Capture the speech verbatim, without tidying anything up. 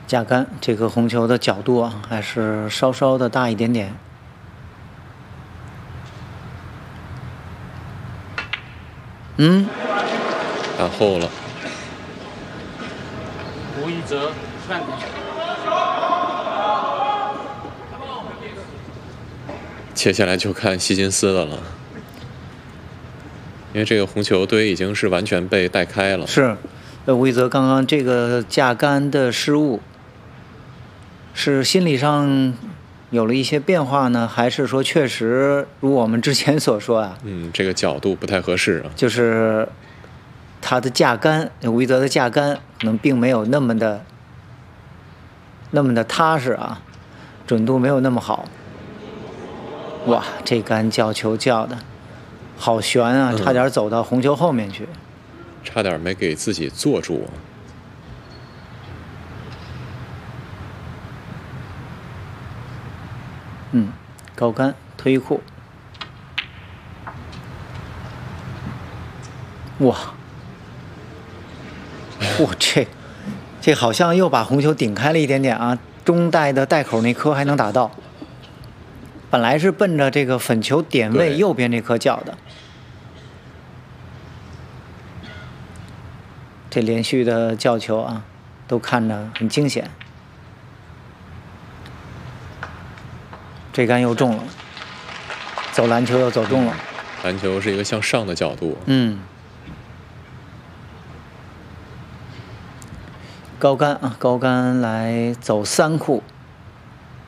架杆这颗红球的角度啊，还是稍稍的大一点点。嗯， 打后了。 吴一泽看点。 接下来就看希金斯的了，因为这个红球堆已经是完全被带开了。 是，呃，吴一泽刚刚这个架杆的失误，是心理上有了一些变化呢，还是说确实如我们之前所说啊？ 嗯，这个角度不太合适啊。 就是他的架杆，吴一泽的架杆可能并没有那么的那么的踏实啊，准度没有那么好。哇，这杆叫球叫的好悬啊，差点走到红球后面去， 嗯、差点没给自己坐住。 嗯，高杆推库，哇，哇，这这好像又把红球顶开了一点点啊，中带的带口那颗还能打到。本来是奔着这个粉球点位右边这颗叫的，这连续的叫球啊，都看着很惊险。这杆又中了，走篮球又走中了。 篮球是一个向上的角度。 嗯，高杆啊，高杆来走三库。